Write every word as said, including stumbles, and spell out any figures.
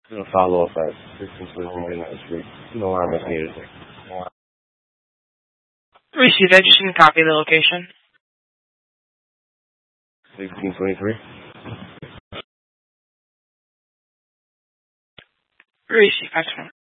Gonna follow up at sixteen twenty-three Midnight Street. No arm is needed. Received. I just need to copy the location. sixteen twenty-three. Received. Excellent.